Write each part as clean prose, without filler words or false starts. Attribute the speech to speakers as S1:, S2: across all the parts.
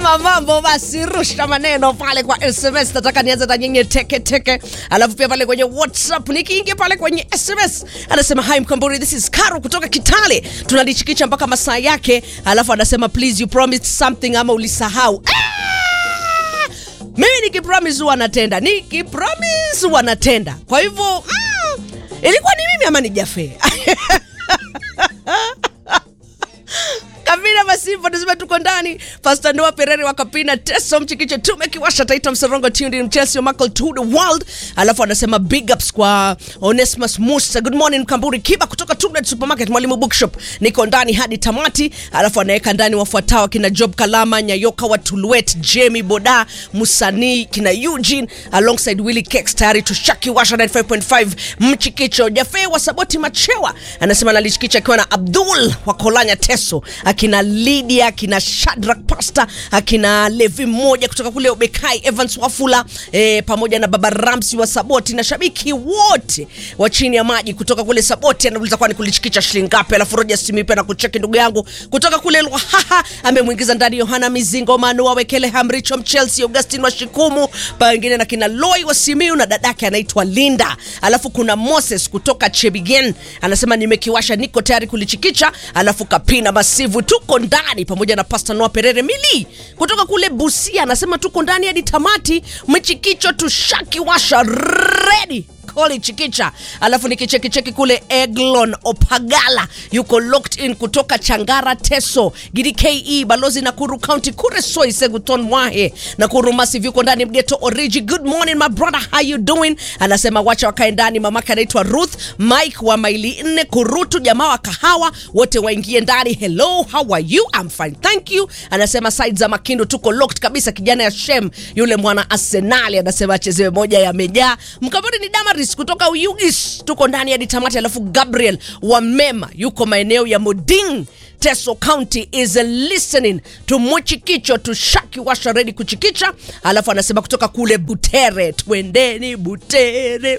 S1: Kama mambo basi rusha maneno pale kwa SMS. Nataka nianze na nyenye teke. Alafu pia pale kwenye WhatsApp nikiingia pale kwenye SMS anasema hi Mkamburi, this is Karo kutoka Kitale. Tunalichikicha mpaka masaa yake. Alafu anasema please you promised something ama ulisahau. Mimi nikipromise huwa natenda. Kwa hivyo ilikuwa ni mimi ama ni Jafe? Kamina Masifu nasema tuko ndani. Pastor Noah Perere wakapina Teso mchikicho tumekiwasha Taita Msorongo tuned in Chelsea Michael to the world. Alafu anasema big ups kwa Onesmus Musa. Good morning Mkamburi Kiba kutoka Tuglet Supermarket Mwalimu Bookshop. Niko ndani hadi tamati. Alafu anaweka ndani wafuatao kina Job Kalama, Nyayoka wa Tuluet, Jamie Boda, Musani, kina Eugene alongside Willie Kex tayari tushaki washa 95.5 mchikicho. Jafe wa Saboti Machewa anasema nalichikicha akiwa na Abdul wa Kolanya Teso, akina Lydia, akina Shadrack Pastor, akina Levi mmoja kutoka kule Obekai, Evans Wafula pamoja na Baba Ramsi wa Saboti na shabiki wote wa chini ya maji kutoka kule Saboti. Anauliza kwani kulichikicha shilingi ngapi? Alafu Roger Simipe na kucheki ndugu yangu kutoka kule Lwahaha amemuingiza ndani Yohana Mizingo, Manu Wekele, Hamricho Chelsea, Augustine wa Shikumu, pengine na kina Loi wa Simiu na dadake anaitwa Linda. Alafu kuna Moses kutoka Chebigen anasema nimekiwasha niko tayari kulichikicha. Alafu Kapina Masivu tuko ndani pamoja na Pastor Noah Perere Mili kutoka kule Busia anasema tuko ndani hadi tamati mchikicho tushaki washa ready Koli chikicha. Alafu nikicheki kule Eglon Opagala yuko locked in kutoka Changara Teso, Gidi KE Balozi Nakuru County Kuresoi Seguton Mwahe Nakuru Massive yuko ndani Mgeto Origi. Good morning my brother, how you doing? Anasema wacha wakae ndani. Mamake anaitwa Ruth Mike wa Maili 4 Kurutu, jamaa wa kahawa wote waingie ndani. Hello, how are you? I'm fine thank you. Anasema side za Makindo tuko locked kabisa. Kijana ya Shem yule mwana Arsenal anasema achezewe moja ya meja. Mkaburi ni Damaris kutoka Uyugis tuko ndani hadi tamati. Alafu Gabriel wa Mema yuko maeneo ya Moding Teso County is listening to Mochikicho tushaki washa ready kuchikicha. Alafu anasema kutoka kule Butere twendeni Butere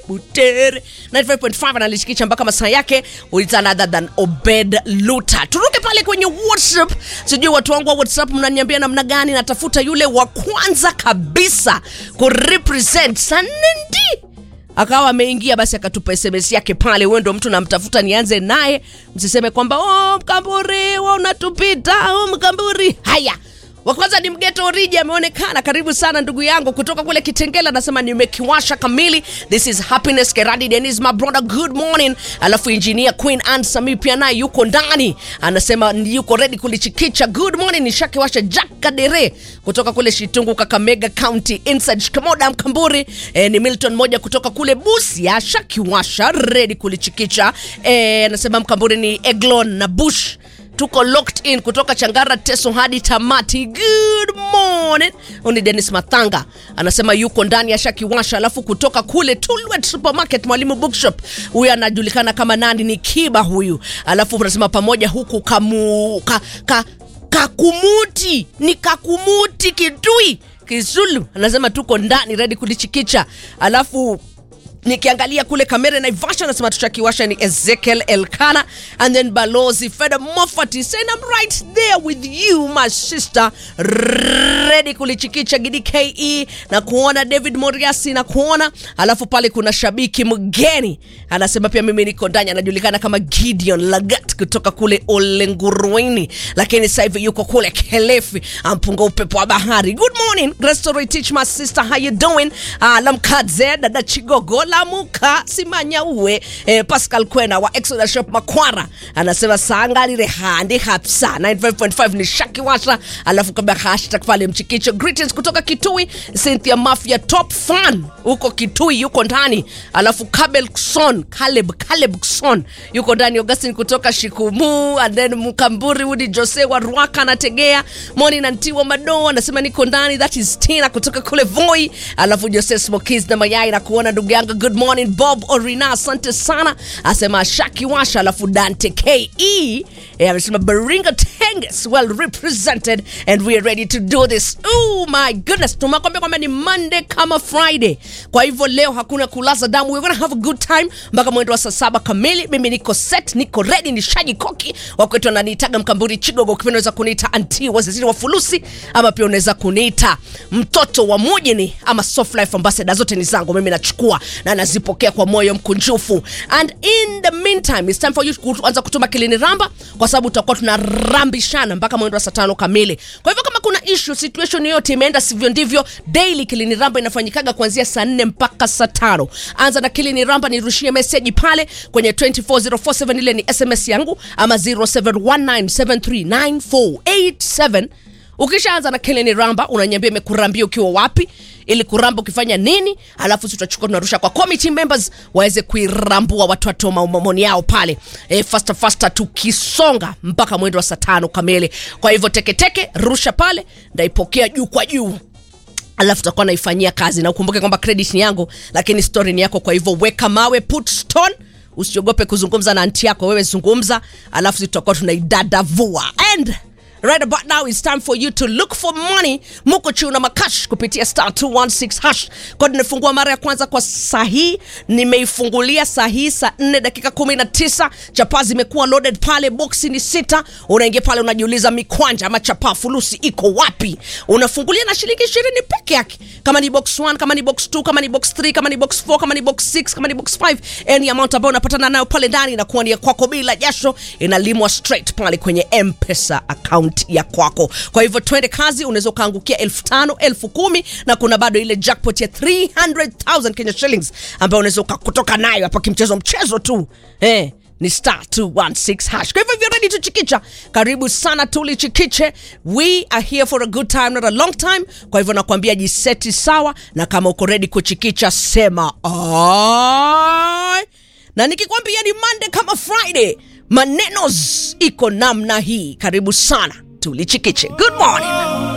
S1: 95.5 analichikicha mpaka masaa yake. It's another than Obed Luta. Turuke pale kwenye WhatsApp. Sijui watu wangu wa WhatsApp mnaniambia namna gani. Natafuta yule wa kwanza kabisa ku represent Sanendi akawa ameingia basi akatupa SMS yake pale. Wewe ndo mtu namtafuta nianze naye. Msiseme kwamba Mkamburi wewe unatupita. Mkamburi haya. Wa kwanza ni Mgeto Origi ameonekana. Karibu sana ndugu yangu kutoka kule Kitengela anasema nimekiwasha kamili. This is Happiness Keradi Dennis my brother, good morning. Alafu engineer Queen Anne Sami pia naye yuko ndani anasema yuko ready kulichikicha. Good morning nishakiwasha. Jack Kadere kutoka kule Shitungu Kakamega County inside Shikamoda Mkamburi. Ni Milton moja kutoka kule Busia shakiwasha ready kulichikicha. Anasema Mkamburi ni Eglon na Bush tuko locked in kutoka Changara Teso hadi tamati. Good morning. Oni Dennis Matanga anasema yuko ndani ya shakiwasha. Alafu kutoka kule Tuluet Supermarket Mwalimu Bookshop huyu anajulikana kama nani ni Kiba huyu. Alafu anasema pamoja huku Kakumuti ni Kakumuti Kitui Kizulu anasema tuko ndani ready kulichikicha. Alafu nikiangalia kule kamera na Ivasha anasema tushakiwasha ni Ezekiel Elkana and then Balozi Feda Mofati saying I'm right there with you my sister ready kulichikicha. Gidi KE na kuona David Moriasi na kuona. Alafu pale kuna shabiki mgeni anasema pia mimi niko ndani anajulikana kama Gideon Lagat kutoka kule Olenguruini lakini sasa hivi yuko kule Kelefi ampunga upepo wa bahari. Good morning Grestory teach my sister, how you doing? Lamkadze dada Chigogo Lamuka Simanya uwe Pascal Kwena wa Exodus Shop Makwara anasema saangali rehandi hapsa 95.5 ni shaki washa. Alafu kabla hashtag pale mchikicho. Greetings kutoka Kitui Cynthia Mafia top fan uko Kitui yuko ndani. Alafu Caleb Kson yuko ndani. Augustine kutoka Shikumu and then Mkamburi Udi Jose wa Ruaka na Tegea Moni na Ntiwa Mado anasema niko ndani. That is Tina kutoka kule Voi. Alafu Jose Smokies na mayai na kuona ndugu yangu good morning Bob Orina, asante sana. Asema Shaki Washa, alafu Dante KE amesema Baringa Tenges well represented and we are ready to do this. Oh my goodness, tumekwambia kwamba ni Monday kama Friday. Kwa hivyo leo hakuna kulaza damu. We're gonna have a good time mpaka mwendo wa saa 7 kamili. Mimi niko set, niko ready, ni Shagi Koki. Wakwetu ananiitaga Mkamburi Chigogo, unaweza kuniita auntie waziri wa fulusi, ama pia unaweza kuniita mtoto wa mujini, ama soft life ambassador. Zote ni zangu, mimi nachukua na nazipokea kwa moyo mkunjufu. And in the meantime, it's time for you kuanza kutuma kilini ramba, kwa sababu tutakuwa tunarambishana mpaka mwendo wa saa 5 kamili. Kwa hivyo kama kuna issue, situation yote imeenda sivyo ndivyo, daily kilini ramba inafanyikaga kuanzia saa 4 mpaka saa 5. Anza na kilini ramba, nirushie message pale kwenye 24047, ile ni SMS yangu, ama 0719739487. Ukishaanza na kilini ramba unaniambia imekurambia ukiwa wapi, ili kuramba ukifanya nini, alafu tutachukua tunarusha kwa committee members waweze kuirambua watu watoma maoni yao pale. Faster tukisonga mpaka mwendo wa saa 5 kamili. Kwa hivyo teke rusha pale, ndaipokea juu kwa juu, alafu tutakuwa naifanyia kazi. Na ukumbuke kwamba credit ni yangu lakini story ni yako. Kwa hivyo weka mawe, put stone, usiogope kuzungumza na aunti yako, wewe zungumza, alafu tutakuwa tunaidadavua. And right about now, it's time for you to look for money. Muko chuna makash kupitia *216 hash. Kwa nimefungua mara ya kwanza kwa sahi, nimeifungulia sahi saa 4 dakika 19. Chapa zimekuwa loaded pale, boxi ni 6. Unaingia pale unajiuliza mikwanja ama chapa fulusi iko wapi? Unafungulia na shilingi 20 peke yake. Kama ni box 1, kama ni box 2, kama ni box 3, kama ni box 4, kama ni box 6, kama ni box 5, any amount ambayo unapatana nayo pale ndani na kuwa ni kwako bila jasho, inalimwa straight pale kwenye M-Pesa account ya kwako. Kwa hivyo twende kazi. Unaweza kaangukia 5,000, 10,000, na kuna bado ile jackpot ya 300,000 Kenya shillings ambayo unaweza kutoka nayo hapa kimchezo tu. Ni *216 hash. Kwa hivyo ready to chikicha, karibu sana tulichikiche. We are here for a good time, not a long time. Kwa hivyo nakwambia jiseti sawa, na kama uko ready kuchikicha sema ai. Na nikikwambia ni Monday kama Friday, manenos iko namna hii. Karibu sana tulichikiche. Good morning.